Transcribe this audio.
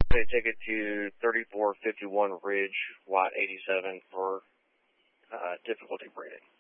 They take it to 3451 Ridge, Watt 87 for difficulty rating.